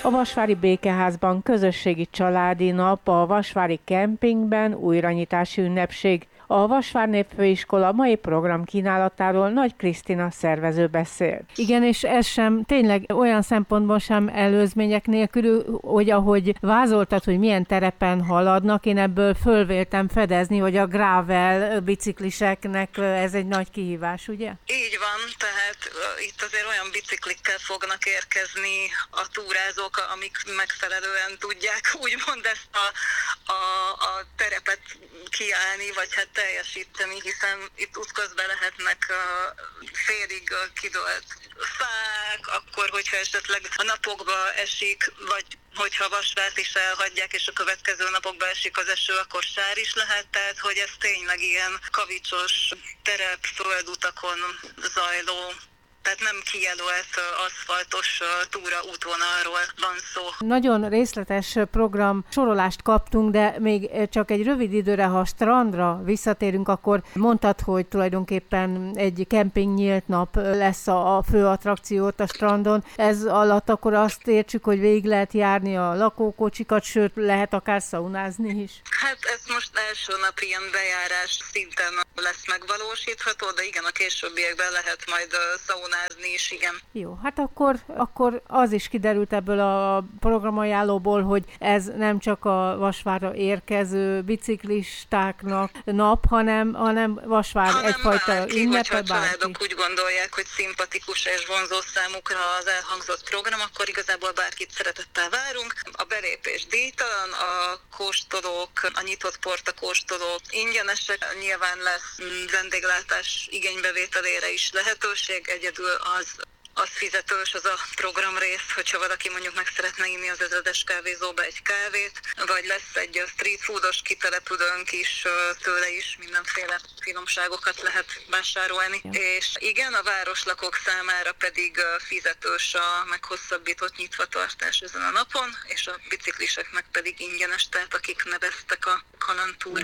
A Vasvári Békeházban közösségi családi nap, a Vasvári kempingben újranyitási ünnepség. A Vasvár Népfőiskola mai program kínálatáról Nagy Krisztina szervező beszélt. Igen, és ez sem tényleg olyan szempontból sem előzmények nélkül, hogy ahogy vázoltad, hogy milyen terepen haladnak, én ebből fölvéltem fedezni, hogy a gravel bicikliseknek ez egy nagy kihívás, ugye? Így van, tehát itt azért olyan biciklikkel fognak érkezni a túrázók, amik megfelelően tudják úgymond ezt a terepet kiállni, vagy hát teljesíteni, hiszen itt útközben lehetnek félig kidőlt fák, akkor, hogyha esetleg a napokba esik, vagy hogyha Vasvárt is elhagyják, és a következő napokban esik az eső, akkor sár is lehet, tehát hogy ez tényleg ilyen kavicsos terep, földutakon zajló, tehát nem kijelölt aszfaltos túra útvonalról van szó. Nagyon részletes program sorolást kaptunk, de még csak egy rövid időre, ha a strandra visszatérünk, akkor mondtad, hogy tulajdonképpen egy kemping nyílt nap lesz a fő attrakciót a strandon. Ez alatt akkor azt értsük, hogy végig lehet járni a lakókocsikat, sőt lehet akár szaunázni is. Hát ez most első nap ilyen bejárás szinten lesz megvalósítható, de igen, a későbbiekben lehet majd szaunázni is, igen. Jó, hát akkor az is kiderült ebből a programajánlóból, hogy ez nem csak a Vasvárra érkező biciklistáknak nap, hanem Vasvár egyfajta ünnepe, hogyha a családok úgy gondolják, hogy szimpatikus és vonzó számukra az elhangzott program, akkor igazából bárkit szeretettel várunk. A belépés díjtalan, a kóstolók, a nyitott portakóstolók ingyenesek, nyilván lesz vendéglátás igénybevételére is lehetőség, egyedül az fizetős, az a programrész, hogyha valaki mondjuk meg szeretne inni az ezredes kávézóba egy kávét, vagy lesz egy street foodos kitelepülőnk is, tőle is mindenféle finomságokat lehet vásárolni. Ja. És igen, a városlakók számára pedig fizetős a meghosszabbított nyitvatartás ezen a napon, és a bicikliseknek pedig ingyenes, tehát akik neveztek a kalandtúrán.